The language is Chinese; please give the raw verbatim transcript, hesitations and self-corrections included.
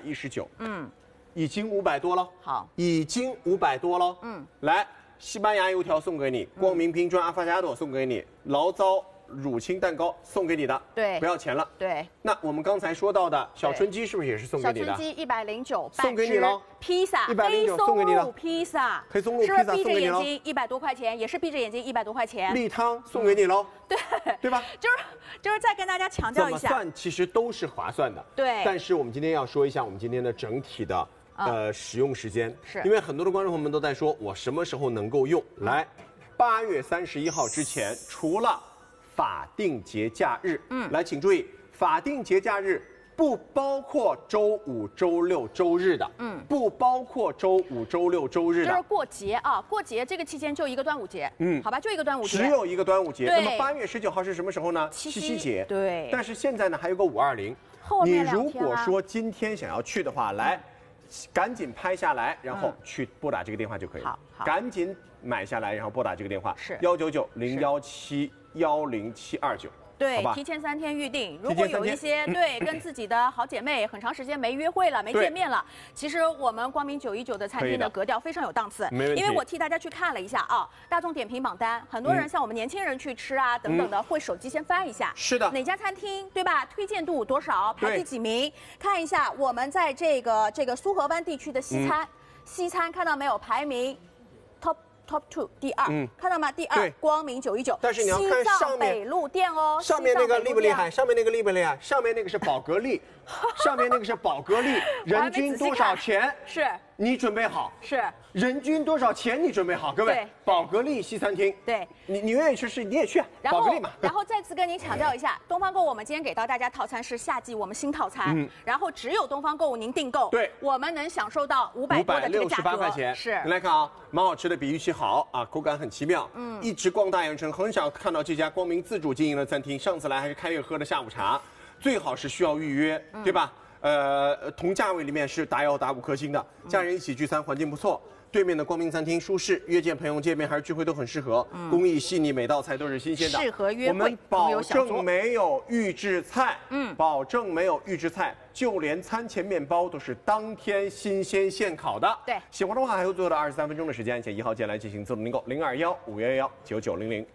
一十九， 嗯， 已经五百多了。 好， 已经五百多了。嗯，来，西班牙油条送给你，光明瓶装阿法加朵送给你，醪糟乳清蛋糕送给你的， 对， 不要钱了。 对， 那我们刚才说到的小春鸡是不是也是送给你的？ 小春鸡一百零九， 送给你喽。 披萨一百零九送给你了。 披萨， 黑松露披是不是闭着眼萨送给你喽。 睛一百多块钱，也是闭着眼睛一百多块钱。 例汤送给你喽。 对， 对吧？ 就是就是再跟大家强调一下， 怎么算其实都是划算的。 对。 但是我们今天要说一下我们今天的整体的。呃，使用时间是因为很多的观众朋友们都在说，我什么时候能够用？来，八月三十一号之前，除了法定节假日，嗯，来，请注意，法定节假日不包括周五、周六、周日的，嗯，不包括周五、周六、周日的， 就是过节啊，过节这个期间就一个端午节，嗯，好吧，就一个端午节， 只有一个端午节。那么八月十九号是什么时候呢？ 七夕节， 对。 但是现在呢，还有个五二零，你如果说今天想要去的话，来。赶紧拍下来，然后去拨打这个电话就可以了。好，赶紧买下来，然后拨打这个电话是幺九九零幺七幺零七二九。 对，提前三天预定。如果有一些对跟自己的好姐妹很长时间没约会了、没见面了，其实我们光明九一九的餐厅的格调非常有档次。 没问题。 因为我替大家去看了一下啊，大众点评榜单，很多人像我们年轻人去吃啊等等的，会手机先翻一下。 是的。 哪家餐厅对吧？推荐度多少？排第几名？看一下我们在这个这个苏河湾地区的西餐，西餐看到没有？排名 top。Top two 第二，嗯，看到吗？第二，光明九一九， 但是你要看上面北路店哦， 上面那个厉不厉害？上面那个厉不厉害？上面那个是宝格丽，上面那个是宝格丽，人均多少钱？ 是， 你准备好？ 是， 人均多少钱？你准备好？各位，宝格丽西餐厅， 对， 你你愿意去吃你也去，宝格丽嘛。 然后再次跟您强调一下，东方购物我们今天给到大家套餐是夏季我们新套餐，嗯，然后只有东方购物您订购，对，我们能享受到五百多的这个价格，五百六十八块钱，是。你来看啊，蛮好吃的，比预期好啊，口感很奇妙，嗯，一直逛大盐城，很少看到这家光明自主经营的餐厅。上次来还是开业喝的下午茶，最好是需要预约，嗯、对吧？呃，同价位里面是打幺打五颗星的，家人一起聚餐，环境不错。对面的光明餐厅舒适，约见朋友见面还是聚会都很适合，嗯、工艺细腻，每道菜都是新鲜的，适合约会。我们保证没有预制菜，嗯，保证没有预制菜，就连餐前面包都是当天新鲜现烤的。对，喜欢的话还有最后的二十三分钟的时间，请一号键来进行自动订购，零二幺五幺幺九九零零。